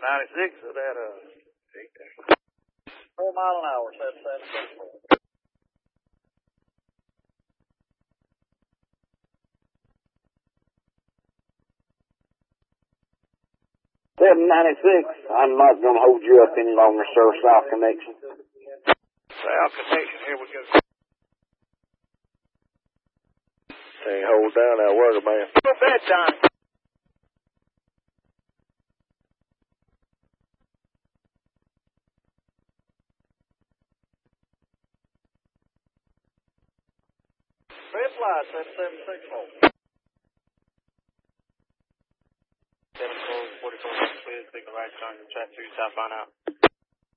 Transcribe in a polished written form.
96 at that, 4 mile an hour, 774. 796. I'm not going to hold you up any longer, sir. South Connection. South Connection, here we go. Can't hold down that worker, man. Go bedtime. Red fly, 7764. 7444, please take the right turn, track 2, southbound out.